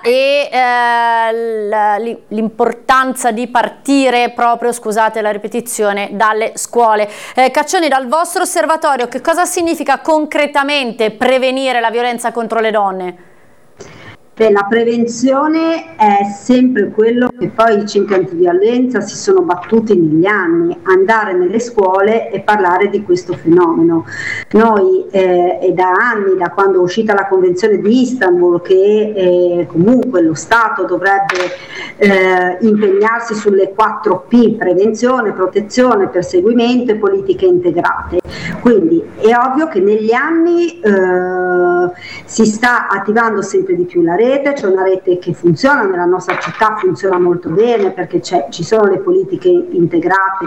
e l'importanza di partire proprio, scusate la ripetizione, dalle scuole. Caccioni, dal vostro osservatorio, che cosa significa concretamente prevenire la violenza contro le donne? La prevenzione è sempre quello che poi i centri antiviolenza si sono battuti negli anni, andare nelle scuole e parlare di questo fenomeno. Noi è da anni, da quando è uscita la Convenzione di Istanbul, che comunque lo Stato dovrebbe impegnarsi sulle 4P: prevenzione, protezione, perseguimento e politiche integrate. Quindi è ovvio che negli anni si sta attivando sempre di più la rete. C'è una rete che funziona, nella nostra città funziona molto bene, perché ci sono le politiche integrate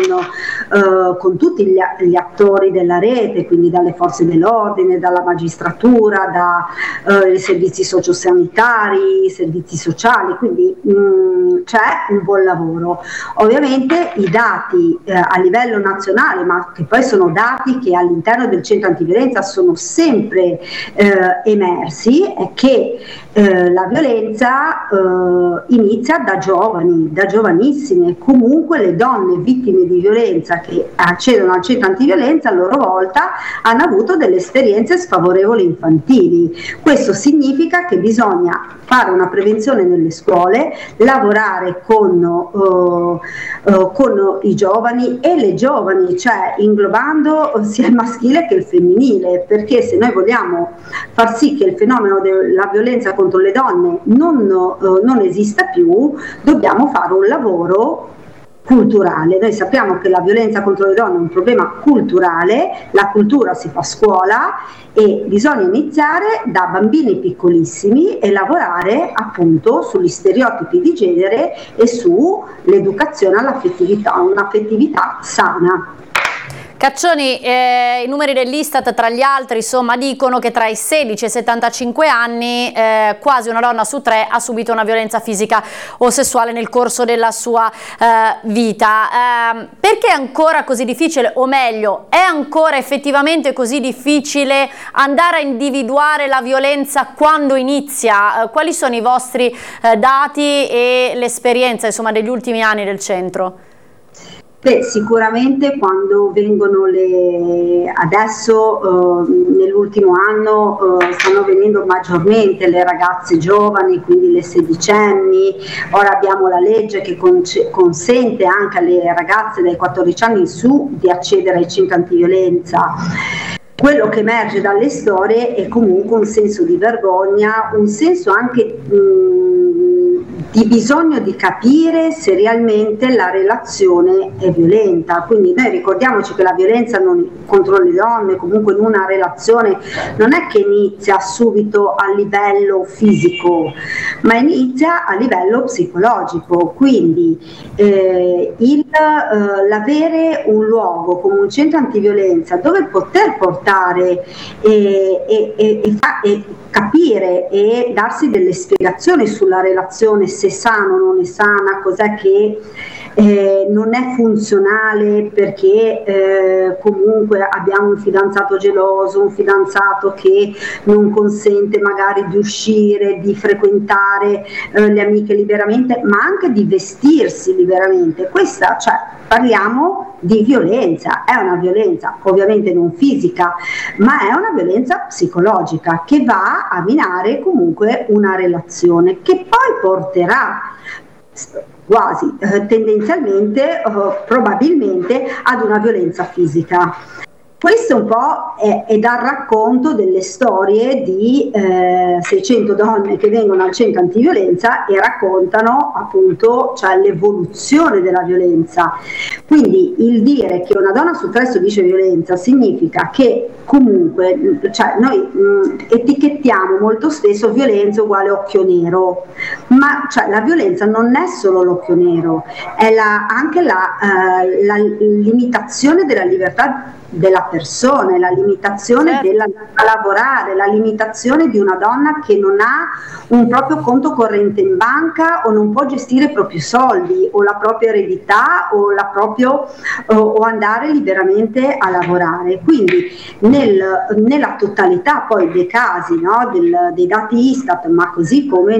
con tutti gli attori della rete, quindi dalle forze dell'ordine, dalla magistratura, dai servizi sociosanitari, servizi sociali, quindi c'è un buon lavoro. Ovviamente i dati a livello nazionale, ma che poi sono dati che all'interno del centro antiviolenza sono sempre emersi, è che la violenza inizia da giovani, da giovanissime. Comunque le donne vittime di violenza che accedono al centro antiviolenza a loro volta hanno avuto delle esperienze sfavorevoli infantili. Questo significa che bisogna fare una prevenzione nelle scuole, lavorare con i giovani e le giovani, cioè inglobando sia il maschile che il femminile, perché se noi vogliamo far sì che il fenomeno della violenza contro le donne non esista più, dobbiamo fare un lavoro culturale. Noi sappiamo che la violenza contro le donne è un problema culturale, la cultura si fa a scuola e bisogna iniziare da bambini piccolissimi e lavorare appunto sugli stereotipi di genere e sull'educazione all'affettività, un'affettività sana. Caccioni, i numeri dell'Istat tra gli altri insomma dicono che tra i 16 e i 75 anni quasi una donna su 3 ha subito una violenza fisica o sessuale nel corso della sua vita. Perché è ancora così difficile, o meglio, è ancora effettivamente così difficile andare a individuare la violenza quando inizia? Quali sono i vostri dati e l'esperienza insomma degli ultimi anni del centro? Beh, sicuramente quando vengono adesso nell'ultimo anno stanno venendo maggiormente le ragazze giovani, quindi le sedicenni. Ora abbiamo la legge che consente anche alle ragazze dai 14 anni in su di accedere ai centri antiviolenza. Quello che emerge dalle storie è comunque un senso di vergogna, un senso anche di bisogno di capire se realmente la relazione è violenta. Quindi noi ricordiamoci che la violenza contro le donne, comunque in una relazione, non è che inizia subito a livello fisico, ma inizia a livello psicologico. Quindi l'avere un luogo come un centro antiviolenza dove poter portare e capire e darsi delle spiegazioni sulla relazione, se è sana o non è sana, cos'è che non è funzionale, perché comunque abbiamo un fidanzato geloso, un fidanzato che non consente magari di uscire, di frequentare le amiche liberamente, ma anche di vestirsi liberamente. Parliamo di violenza, è una violenza ovviamente non fisica, ma è una violenza psicologica che va a minare comunque una relazione, che poi porterà quasi tendenzialmente probabilmente ad una violenza fisica. Questo un po' è dal racconto delle storie di 600 donne che vengono al centro antiviolenza e raccontano appunto l'evoluzione della violenza. Quindi il dire che una donna su 3 subisce violenza significa che comunque noi etichettiamo molto spesso violenza uguale occhio nero, ma la violenza non è solo l'occhio nero, è anche la limitazione della libertà della persona, la limitazione della lavorare, la limitazione di una donna che non ha un proprio conto corrente in banca o non può gestire i propri soldi o la propria eredità o andare liberamente a lavorare. Quindi nella totalità poi dei casi, no, dei dati Istat, ma così come